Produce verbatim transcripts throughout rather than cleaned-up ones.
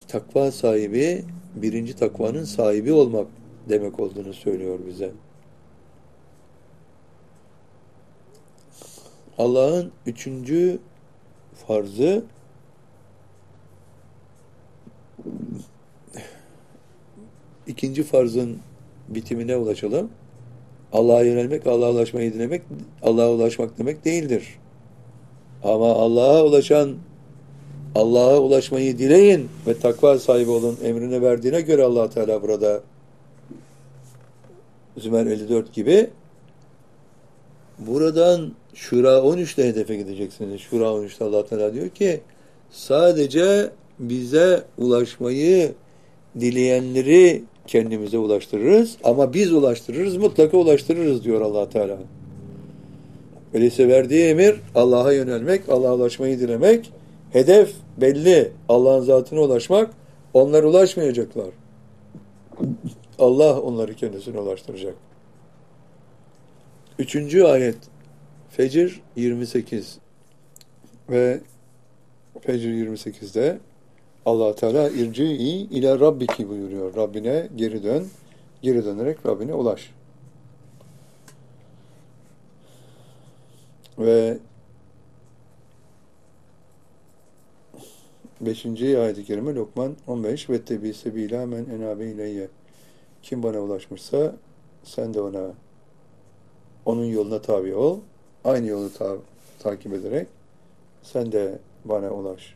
takva sahibi, birinci takvanın sahibi olmak demek olduğunu söylüyor bize. Allah'ın üçüncü farzı, ikinci farzın bitimine ulaşalım. Allah'a yönelmek, Allah'a ulaşmayı dilemek, Allah'a ulaşmak demek değildir. Ama Allah'a ulaşan, Allah'a ulaşmayı dileyin ve takva sahibi olun emrine verdiğine göre Allah Teala burada Zümer elli dört gibi buradan Şura on üçte hedefe gideceksiniz. Şura on üçte Allah Teala diyor ki sadece bize ulaşmayı dileyenleri kendimize ulaştırırız ama biz ulaştırırız, mutlaka ulaştırırız diyor Allah Teala. Öyleyse verdiği emir Allah'a yönelmek, Allah'a ulaşmayı dilemek, hedef belli, Allah'ın zatına ulaşmak, onlar ulaşmayacaklar. Allah onları kendisine ulaştıracak. Üçüncü ayet Fecr yirmi sekiz ve Fecr yirmi sekizde Allah Teala irci'i ila rabbiki buyuruyor. Rabbine geri dön. Geri dönerek Rabbine ulaş. Ve beşinci ayet-i kerime Lokman on beş ve tebi sebila men enabe ileyye. Kim bana ulaşmışsa sen de ona onun yoluna tabi ol. Aynı yolu ta takip ederek sen de bana ulaş.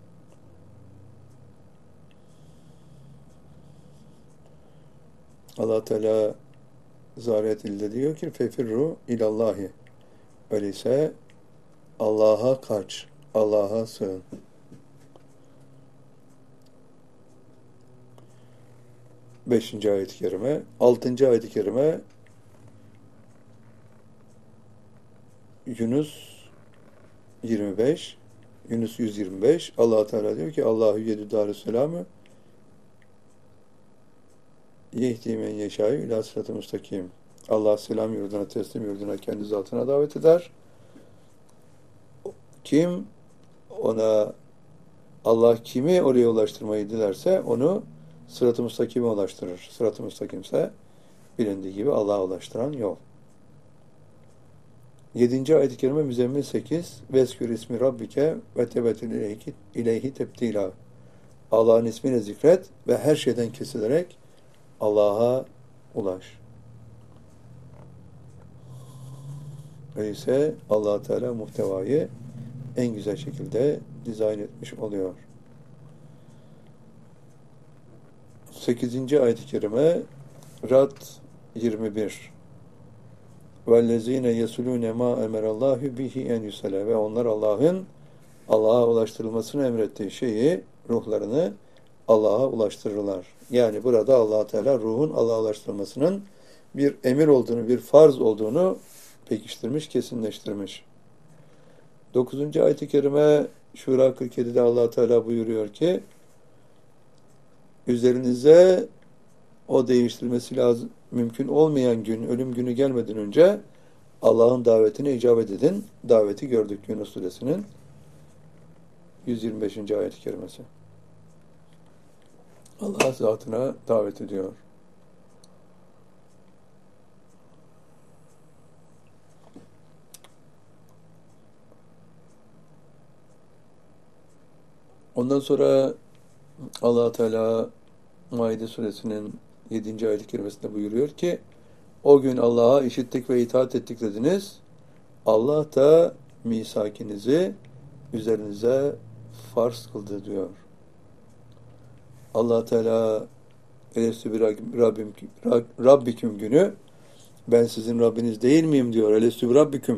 Allah Teala Zariyat ilde diyor ki fefirru ilallahi. Öyleyse Allah'a kaç, Allah'a sığın. Beşinci ayet-i kerime. Altıncı ayet-i kerime Yunus yirmi beş Yunus yüz yirmi beş Allah Teala diyor ki Allahu yedü darüsselamü yehdi men yeşâ'yu ilâ sırat-ı müstakim. Allah selam yurduna, teslim yurduna, kendi zatına davet eder. Kim ona Allah kimi oraya ulaştırmayı dilerse onu sırat-ı müstakime ulaştırır. Sırat-ı müstakimse bilindiği gibi Allah'a ulaştıran yol. Yedinci ayet-i kerime Müzzemmil sekiz Veskür ismi Rabbike ve tebetil ileyhi, ileyhi tebdila. Allah'ın ismini zikret ve her şeyden kesilerek Allah'a ulaş. Öyleyse Allah Teala muhtevayı en güzel şekilde dizayn etmiş oluyor. sekizinci ayet-i kerime Rad yirmi bir وَالَّذ۪ينَ يَسُلُونَ مَا اَمَرَ اللّٰهُ بِهِ اَنْ يُسَلَى ve onlar Allah'ın Allah'a ulaştırılmasını emrettiği şeyi, ruhlarını Allah'a ulaştırırlar. Yani burada Allah Teala ruhun Allah'a ulaştırılmasının bir emir olduğunu, bir farz olduğunu pekiştirmiş, kesinleştirmiş. dokuzuncu ayet-i kerime Şura kırk yedide Allah Teala buyuruyor ki üzerinize o değiştirmesi lazım, mümkün olmayan gün, ölüm günü gelmeden önce Allah'ın davetine icabet edin. Daveti gördük Yunus Suresi'nin yüz yirmi beşinci ayet-i kerimesi. Allah zatına davet ediyor. Ondan sonra Allah Teala Maide Suresinin yedinci ayet-i kerimesinde buyuruyor ki o gün Allah'a işittik ve itaat ettik dediniz. Allah da misakinizi üzerinize farz kıldı diyor. Allah Teala Elestü bir Rabbim, Rabbiküm günü ben sizin Rabbiniz değil miyim diyor. Elestü bir Rabbiküm.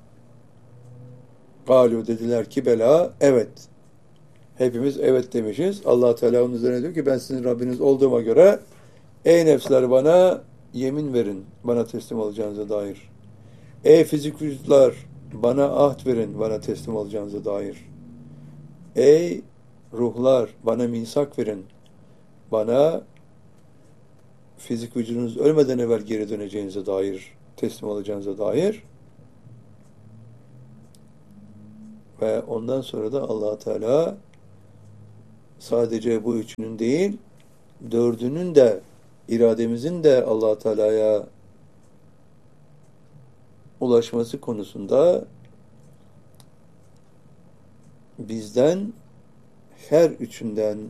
Galu dediler ki bela evet. Hepimiz evet demişiz. Allah Teala onun üzerine diyor ki ben sizin Rabbiniz olduğuma göre ey nefsler bana yemin verin. Bana teslim olacağınıza dair. Ey fizik vücutlar bana ahd verin. Bana teslim olacağınıza dair. Ey ruhlar bana misak verin. Bana fizik vücudunuz ölmeden evvel geri döneceğinize dair, teslim olacağınıza dair. Ve ondan sonra da Allah Teala sadece bu üçünün değil, dördünün de, irademizin de Allah Teala'ya ulaşması konusunda bizden her üçünden,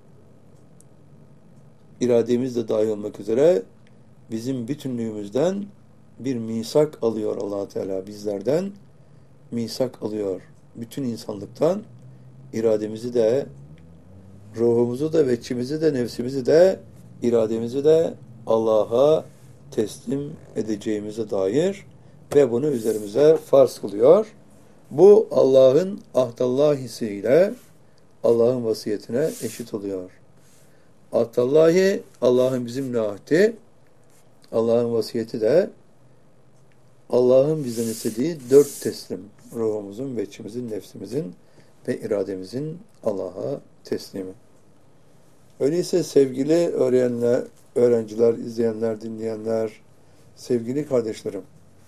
irademiz de dahil olmak üzere, bizim bütünlüğümüzden bir misak alıyor Allah Teala, bizlerden misak alıyor. Bütün insanlıktan irademizi de, ruhumuzu da, veçimizi de, nefsimizi de, irademizi de Allah'a teslim edeceğimize dair ve bunu üzerimize farz kılıyor. Bu Allah'ın ahdallahisiyle Allah'ın vasiyetine eşit oluyor. Ahdallahi, Allah'ın bizimle ahdi, Allah'ın vasiyeti de Allah'ın bizden istediği dört teslim. Ruhumuzun, veçimizin, nefsimizin ve irademizin Allah'a teslimi. Öyleyse sevgili öğrenenler, öğrenciler, izleyenler, dinleyenler, sevgili kardeşlerim,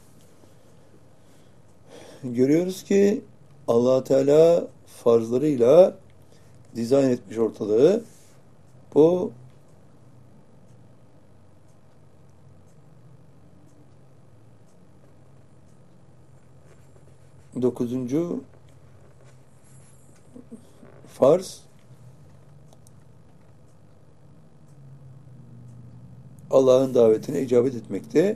görüyoruz ki Allah Teala farzlarıyla dizayn etmiş ortalığı. Bu dokuzuncu farz, Allah'ın davetine icabet etmekte.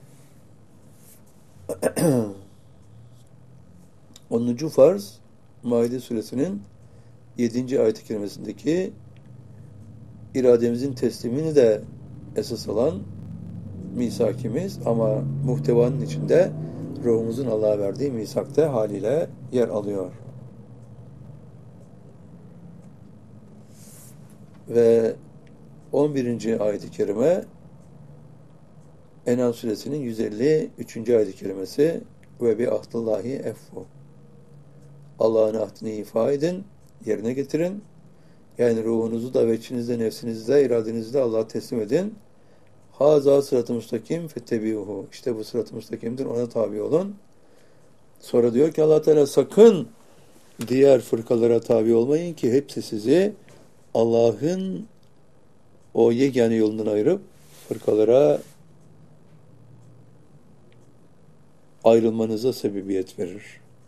onuncu farz, Maide suresinin yedinci ayet-i kerimesindeki irademizin teslimini de esas alan misakimiz, ama muhtevanın içinde ruhumuzun Allah'a verdiği misakta haliyle yer alıyor. Ve on birinci ayet-i kerime En'am suresinin yüz elli üçüncü ayet-i kerimesi ve bi ahdillahi effu. Allah'ın ahdini ifa edin, yerine getirin. Yani ruhunuzu da, veçinizde, nefsinizde, iradenizde Allah'a teslim edin. Haza sırat-ı müstakim fettebi'uhu. İşte bu sırat-ı müstakimdir, ona tabi olun. Sonra diyor ki Allah Teala, sakın diğer fırkalara tabi olmayın ki hepsi sizi Allah'ın o yegane yolundan ayırıp fırkalara ayrılmanıza sebebiyet verir.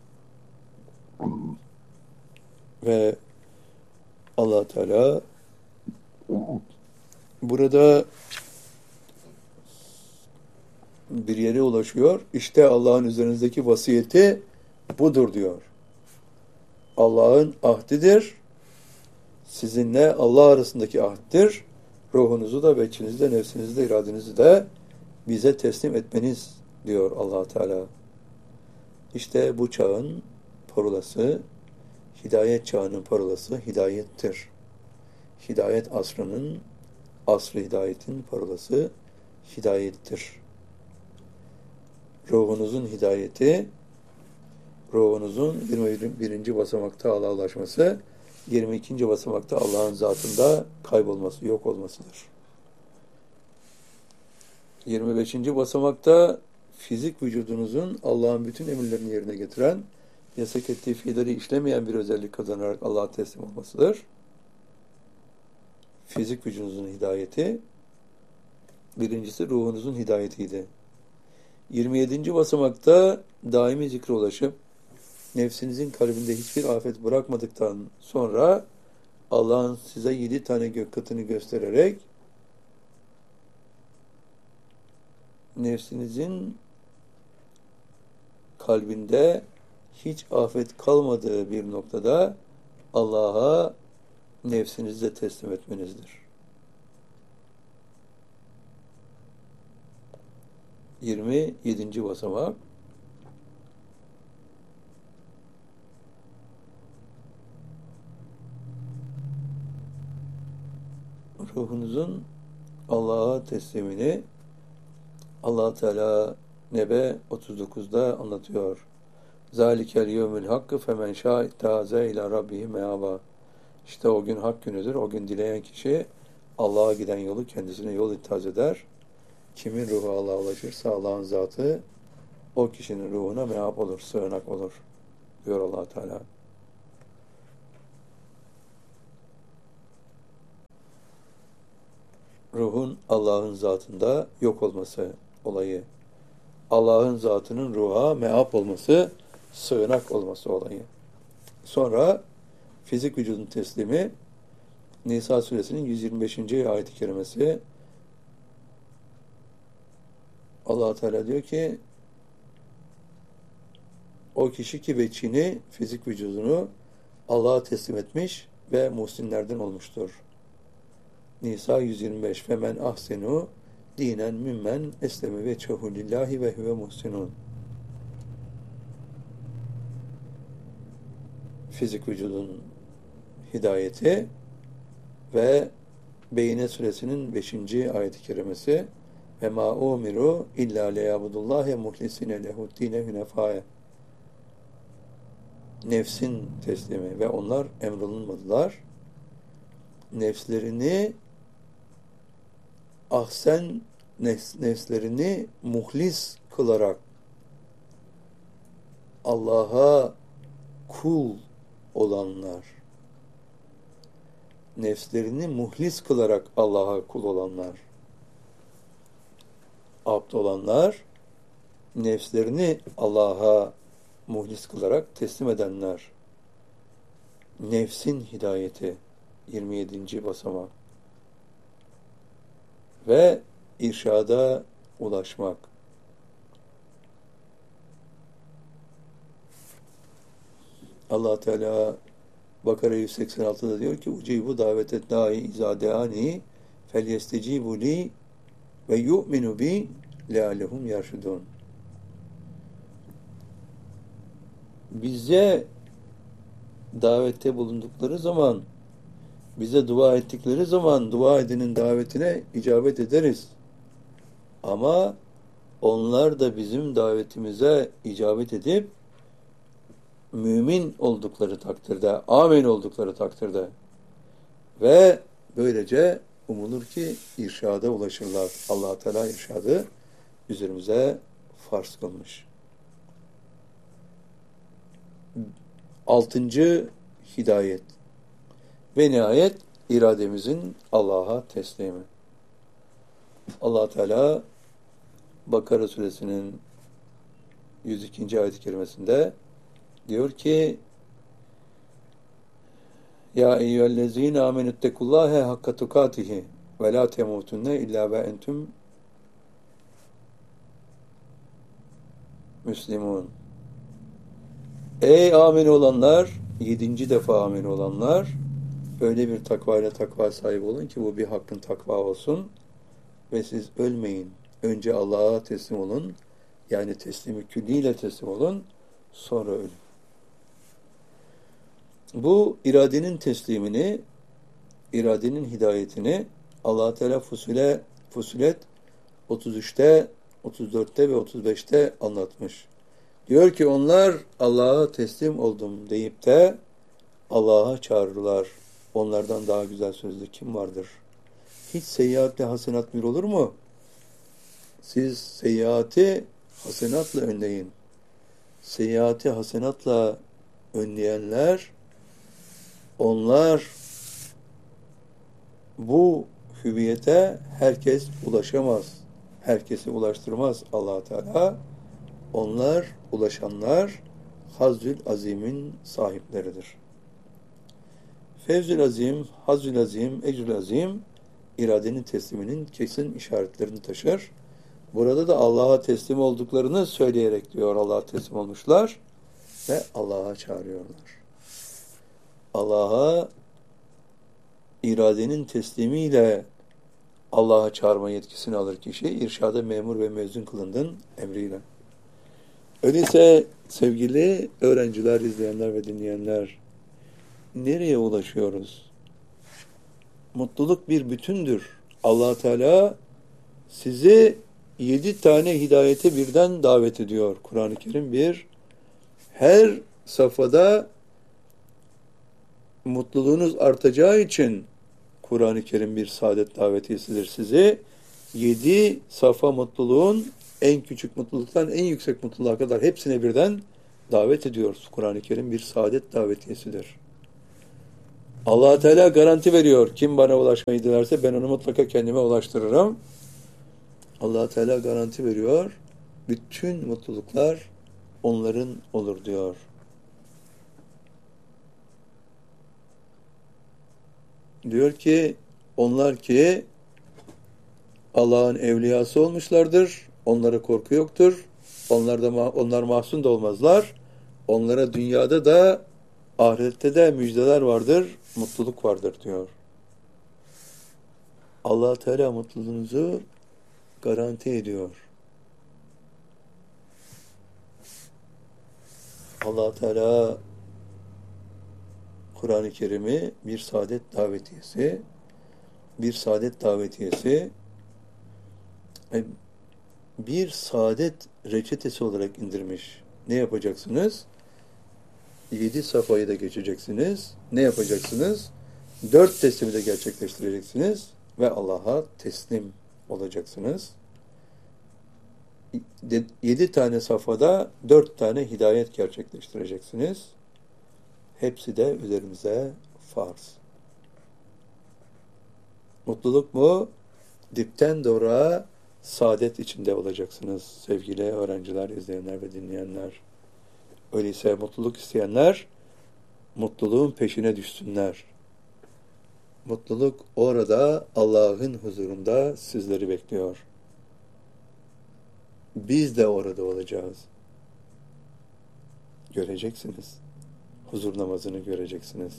Ve Allah Teala burada bir yere ulaşıyor. İşte Allah'ın üzerinizdeki vasiyeti budur diyor. Allah'ın ahdidir. Sizinle Allah arasındaki ahddir. Ruhunuzu da, veçinizi de, nefsinizi de, iradenizi de bize teslim etmeniz diyor Allah Teala. İşte bu çağın parolası, hidayet çağının parolası hidayettir. Hidayet asrının, asr-ı hidayetin parolası hidayettir. Ruhunuzun hidayeti, ruhunuzun yirmi birinci basamakta Allah'a ulaşması, yirmi ikinci basamakta Allah'ın zatında kaybolması, yok olmasıdır. yirmi beşinci basamakta fizik vücudunuzun Allah'ın bütün emirlerini yerine getiren, yasak ettiği fiilleri işlemeyen bir özellik kazanarak Allah'a teslim olmasıdır. Fizik vücudunuzun hidayeti, birincisi ruhunuzun hidayetiydi. yirmi yedinci basamakta daimi zikre ulaşıp, nefsinizin kalbinde hiçbir afet bırakmadıktan sonra Allah'ın size yedi tane gök katını göstererek nefsinizin kalbinde hiç afet kalmadığı bir noktada Allah'a nefsinizi teslim etmenizdir. yirmi yedinci basamak. Ruhunuzun Allah'a teslimini Allah Teala Nebe otuz dokuzda anlatıyor. Zalikel yevmül hakkı femen şâ ittâze ilâ rabbihi meâbâ. İşte o gün hak günüdür. O gün dileyen kişi Allah'a giden yolu kendisine yol ittihaz eder. Kimin ruhu Allah'a ulaşırsa Allah'ın zatı o kişinin ruhuna meâb olur, sığınak olur diyor Allah Teala. ruhun Allah'ın zatında yok olması olayı. Allah'ın zatının ruha meap olması, sığınak olması olayı. Sonra fizik vücudun teslimi, Nisa suresinin yüz yirmi beşinci ayet-i kerimesi. Allah Teala diyor ki, o kişi ki veçhini, fizik vücudunu Allah'a teslim etmiş ve muhsinlerden olmuştur. Nisa yüz yirmi beş. Femen ahsenu dinen mimmen eslemi veçhehu lillahi ve huve muhsinun. Fizik vücudun hidayeti ve Beyne suresinin beşinci ayet-i kerimesi ve ma umiru illa liyabudullahi muhlisine lehuddine hünefâye. Nefsin teslimi ve onlar emrolunmadılar. Nefslerini ahsen nefs, nefslerini muhlis kılarak Allah'a kul olanlar, nefslerini muhlis kılarak Allah'a kul olanlar, abd olanlar, nefslerini Allah'a muhlis kılarak teslim edenler. Nefsin hidayeti yirmi yedinci basamak ve irşada ulaşmak. Allah Teala Bakara yüz seksen altıda diyor ki ucibu davetet da'i izadeani felyestecibu li ve yu'minu bi leallehum yarşudun. Bize davette bulundukları zaman, bize dua ettikleri zaman dua edenin davetine icabet ederiz. Ama onlar da bizim davetimize icabet edip mümin oldukları takdirde, amin oldukları takdirde ve böylece umulur ki irşada ulaşırlar. Allah Teala irşadı üzerimize farz kılmış. Altıncı hidayet ve nihayet irademizin Allah'a teslimi. Allah Teala Bakara suresinin yüz ikinci ayet-i kerimesinde diyor ki ya eyyühellezine amenüttekullâhe hakka tukâtihi ve lâ temûtunne illâ ve entüm müslimûn. Ey amin olanlar, yedinci defa amin olanlar, öyle bir takvayla takva sahibi olun ki bu bir hakkın takva olsun ve siz ölmeyin. Önce Allah'a teslim olun, yani teslimi külliyle teslim olun, sonra ölün. Bu iradenin teslimini, iradenin hidayetini Allah Teala Fusule, Fusilet otuz üçte, otuz dörtte ve otuz beşte anlatmış. Diyor ki onlar Allah'a teslim oldum deyip de Allah'a çağırırlar. Onlardan daha güzel sözlü kim vardır? Hiç seyyiatle hasenat bir olur mu? Siz seyyiati hasenatla önleyin. Seyyiati hasenatla önleyenler, onlar bu hüviyete herkes ulaşamaz. Herkesi ulaştırmaz Allah Teala. Onlar, ulaşanlar Hazzül Azim'in sahipleridir. Fevzül Azim, Hazzül Azim, Ecrül Azim iradenin tesliminin kesin işaretlerini taşır. Burada da Allah'a teslim olduklarını söyleyerek diyor Allah'a teslim olmuşlar ve Allah'a çağırıyorlar. Allah'a iradenin teslimiyle Allah'a çağırma yetkisini alır kişi, irşada memur ve mezun kılındın emriyle. Öyleyse sevgili öğrenciler, izleyenler ve dinleyenler, nereye ulaşıyoruz? Mutluluk bir bütündür. Allah Teala sizi yedi tane hidayete birden davet ediyor. Kur'an-ı Kerim bir. Her safhada mutluluğunuz artacağı için Kur'an-ı Kerim bir saadet davetiyesidir sizi. Yedi safa mutluluğun en küçük mutluluktan en yüksek mutluluğa kadar hepsine birden davet ediyoruz. Kur'an-ı Kerim bir saadet davetiyesidir. Allah Teala garanti veriyor. Kim bana ulaşmayı dilerse ben onu mutlaka kendime ulaştırırım. Allah Teala garanti veriyor. Bütün mutluluklar onların olur diyor. Diyor ki onlar ki Allah'ın evliyası olmuşlardır. Onlara korku yoktur. Onlar da onlar mahzun da olmazlar. Onlara dünyada da ahirette de müjdeler vardır, mutluluk vardır diyor. Allah Teala mutluluğunuzu garanti ediyor. Allah Teala Kur'an-ı Kerim'i bir saadet davetiyesi, bir saadet davetiyesi, bir saadet reçetesi olarak indirmiş. Ne yapacaksınız? Yedi safhayı da geçeceksiniz. Ne yapacaksınız? Dört teslimi de gerçekleştireceksiniz ve Allah'a teslim olacaksınız. Yedi tane safhada dört tane hidayet gerçekleştireceksiniz. Hepsi de üzerimize farz. Mutluluk mu? Dipten doğruya saadet içinde olacaksınız sevgili öğrenciler, izleyenler ve dinleyenler. Öyleyse mutluluk isteyenler mutluluğun peşine düşsünler. Mutluluk orada Allah'ın huzurunda sizleri bekliyor. Biz de orada olacağız. Göreceksiniz. Huzur namazını göreceksiniz.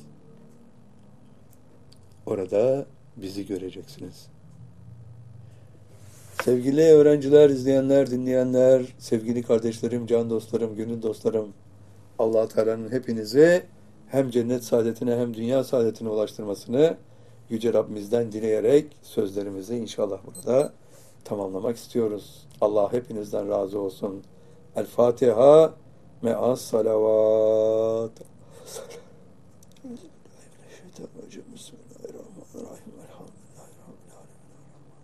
Orada bizi göreceksiniz. Sevgili öğrenciler, izleyenler, dinleyenler, sevgili kardeşlerim, can dostlarım, gönül dostlarım, Allah Teala'nın hepinizi hem cennet saadetine hem dünya saadetine ulaştırmasını Yüce Rabbimizden dileyerek sözlerimizi inşallah burada tamamlamak istiyoruz. Allah hepinizden razı olsun. El Fatiha me'as salavat. Bismillahirrahmanirrahim.